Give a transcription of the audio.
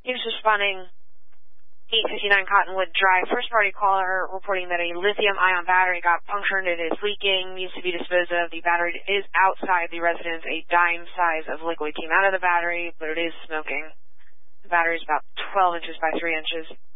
News responding 859 Cottonwood Drive. First party caller reporting that a lithium-ion battery got punctured and is leaking, needs to be disposed of. The battery is outside the residence. A dime size of liquid came out of the battery, but it is smoking. The battery is about 12 inches by 3 inches.